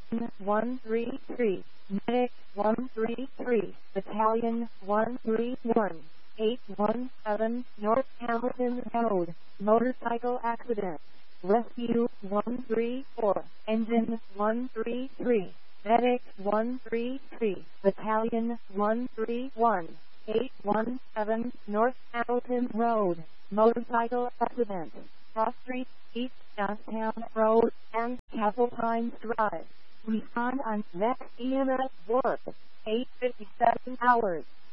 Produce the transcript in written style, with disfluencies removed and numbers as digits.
133, Medic 133, Battalion 131, 817 North Hamilton Road, motorcycle accident. Rescue 134, Engine 133, Medic 133, Battalion 131, 817 North Hamilton Road, motorcycle accident. Cross Street, East Downtown Road, and Castle Pines Drive. Respond on next EMS work, 8:57 hours.